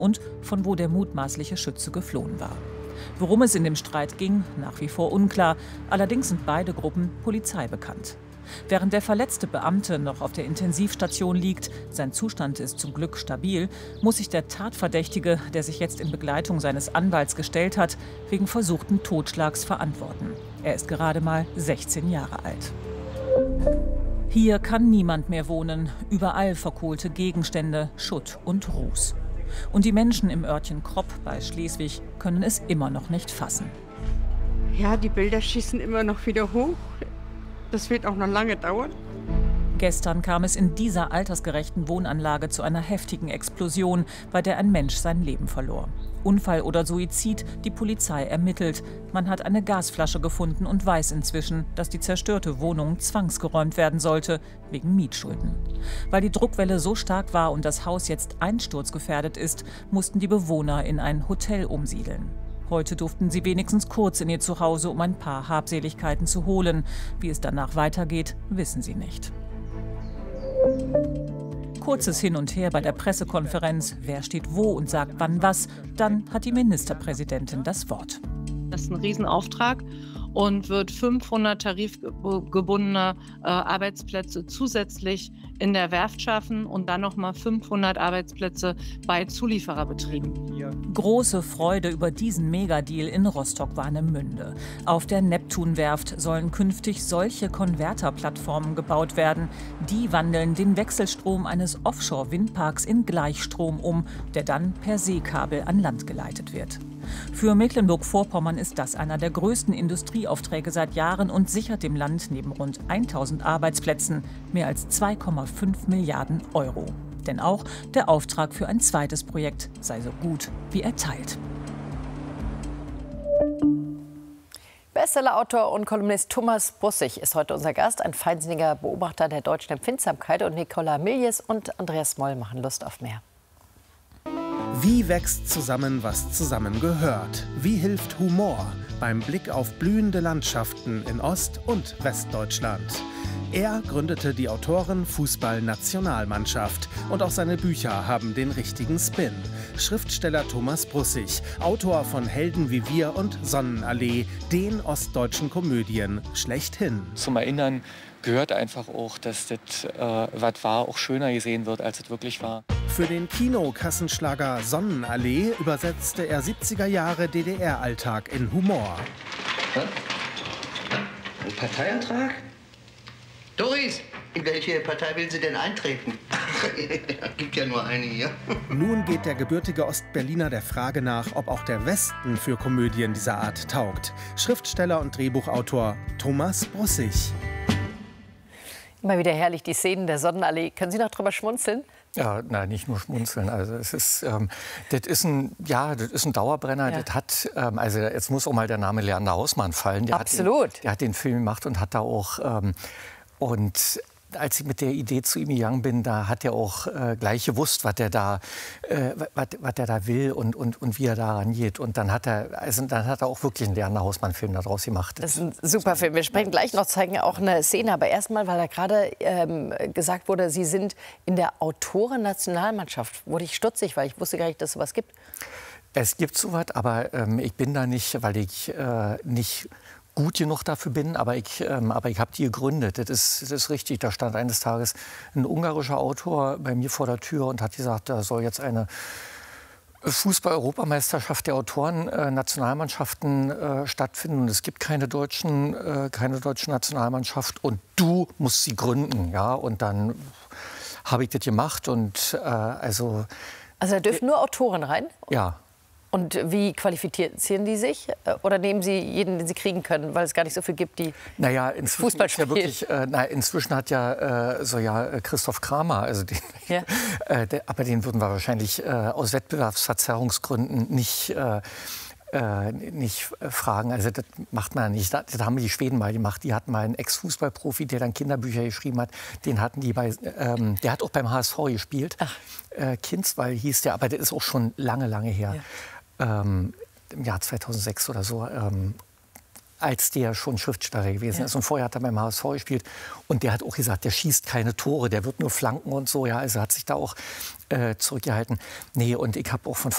und von wo der mutmaßliche Schütze geflohen war. Worum es in dem Streit ging, nach wie vor unklar. Allerdings sind beide Gruppen Polizei bekannt. Während der verletzte Beamte noch auf der Intensivstation liegt, sein Zustand ist zum Glück stabil, muss sich der Tatverdächtige, der sich jetzt in Begleitung seines Anwalts gestellt hat, wegen versuchten Totschlags verantworten. Er ist gerade mal 16 Jahre alt. Hier kann niemand mehr wohnen. Überall verkohlte Gegenstände, Schutt und Ruß. Und die Menschen im Örtchen Kropp bei Schleswig können es immer noch nicht fassen. Ja, die Bilder schießen immer noch wieder hoch. Das wird auch noch lange dauern. Gestern kam es in dieser altersgerechten Wohnanlage zu einer heftigen Explosion, bei der ein Mensch sein Leben verlor. Unfall oder Suizid, die Polizei ermittelt. Man hat eine Gasflasche gefunden und weiß inzwischen, dass die zerstörte Wohnung zwangsgeräumt werden sollte, wegen Mietschulden. Weil die Druckwelle so stark war und das Haus jetzt einsturzgefährdet ist, mussten die Bewohner in ein Hotel umsiedeln. Heute durften sie wenigstens kurz in ihr Zuhause, um ein paar Habseligkeiten zu holen. Wie es danach weitergeht, wissen sie nicht. Kurzes Hin und Her bei der Pressekonferenz. Wer steht wo und sagt wann was. Dann hat die Ministerpräsidentin das Wort. Das ist ein Riesenauftrag und wird 500 tarifgebundene Arbeitsplätze zusätzlich in der Werft schaffen und dann nochmal 500 Arbeitsplätze bei Zuliefererbetrieben. Große Freude über diesen Megadeal in Rostock-Warnemünde. Auf der Neptunwerft sollen künftig solche Konverterplattformen gebaut werden. Die wandeln den Wechselstrom eines Offshore-Windparks in Gleichstrom um, der dann per Seekabel an Land geleitet wird. Für Mecklenburg-Vorpommern ist das einer der größten Industrieaufträge seit Jahren und sichert dem Land neben rund 1000 Arbeitsplätzen mehr als 2,5 Milliarden Euro. Denn auch der Auftrag für ein zweites Projekt sei so gut wie erteilt. Bestsellerautor und Kolumnist Thomas Brussig ist heute unser Gast, ein feinsinniger Beobachter der deutschen Empfindsamkeit. Und Nicola Miljes und Andreas Moll machen Lust auf mehr. Wie wächst zusammen, was zusammengehört? Wie hilft Humor beim Blick auf blühende Landschaften in Ost- und Westdeutschland? Er gründete die Autoren-Fußball-Nationalmannschaft und auch seine Bücher haben den richtigen Spin. Schriftsteller Thomas Brussig, Autor von Helden wie wir und Sonnenallee, den ostdeutschen Komödien schlechthin. Zum Erinnern gehört einfach auch, dass das, was war, auch schöner gesehen wird, als es wirklich war. Für den Kinokassenschlager Sonnenallee übersetzte er 70er Jahre DDR-Alltag in Humor. Was? Ein Parteiantrag? Doris, in welche Partei will sie denn eintreten? Gibt ja nur eine hier. Nun geht der gebürtige Ostberliner der Frage nach, ob auch der Westen für Komödien dieser Art taugt. Schriftsteller und Drehbuchautor Thomas Brussig. Immer wieder herrlich, die Szenen der Sonnenallee. Können Sie noch drüber schmunzeln? Ja, nein, nicht nur schmunzeln. Also es ist, das ist ein Dauerbrenner. Ja. Das hat, also jetzt muss auch mal der Name Leander Hausmann fallen. Absolut. Der hat den Film gemacht und hat da auch und als ich mit der Idee zu ihm gegangen bin, da hat er auch gleich gewusst, was er da will und wie er da rangeht. Und dann hat er auch wirklich einen Leander Hausmann-Film daraus gemacht. Das ist ein super Film. Wir sprechen gleich noch, zeigen auch eine Szene. Aber erstmal, weil da gerade gesagt wurde, Sie sind in der Autoren-Nationalmannschaft. Wurde ich stutzig, weil ich wusste gar nicht, dass es sowas gibt. Es gibt sowas, aber ich bin da nicht, weil ich nicht gut genug dafür bin, aber ich habe die gegründet. Das ist richtig. Da stand eines Tages ein ungarischer Autor bei mir vor der Tür und hat gesagt, da soll jetzt eine Fußball-Europameisterschaft der Autoren-Nationalmannschaften stattfinden. Und es gibt keine deutsche Nationalmannschaft und du musst sie gründen. Ja? Und dann habe ich das gemacht. Und, also da dürfen nur Autoren rein? Ja. Und wie qualifizieren die sich? Oder nehmen Sie jeden, den Sie kriegen können, weil es gar nicht so viel gibt, die Fußball spielen? Ja wirklich, inzwischen hat Christoph Kramer, also aber den würden wir wahrscheinlich aus Wettbewerbsverzerrungsgründen nicht fragen. Also das macht man nicht. Das haben die Schweden mal gemacht. Die hatten mal einen Ex-Fußballprofi, der dann Kinderbücher geschrieben hat. Den hatten die der hat auch beim HSV gespielt. Kindswall hieß der, aber der ist auch schon lange her. Ja. Im Jahr 2006 oder so, als der schon Schriftsteller gewesen ist. Und vorher hat er beim HSV gespielt. Und der hat auch gesagt, der schießt keine Tore, der wird nur flanken und so. Ja, also hat sich da auch zurückgehalten. Nee, und ich habe auch von